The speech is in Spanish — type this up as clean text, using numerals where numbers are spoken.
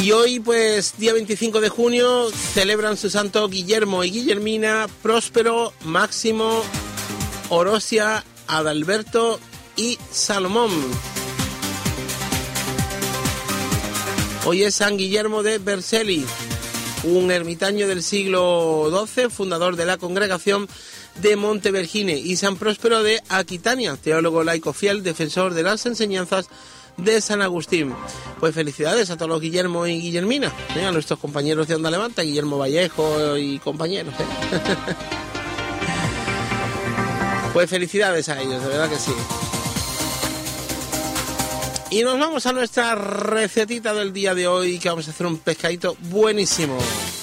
Y hoy, pues, día 25 de junio, celebran su santo Guillermo y Guillermina, Próspero, Máximo, Orosia, Adalberto y Salomón. Hoy es San Guillermo de Vercelli, un ermitaño del siglo XII, fundador de la congregación de Montevergine, y San Próspero de Aquitania, teólogo laico fiel, defensor de las enseñanzas de San Agustín. Pues felicidades a todos los Guillermo y Guillermina, a nuestros compañeros de Onda Levanta, Guillermo Vallejo y compañeros. Pues felicidades a ellos, de verdad que sí. Y nos vamos a nuestra recetita del día de hoy, que vamos a hacer un pescadito buenísimo.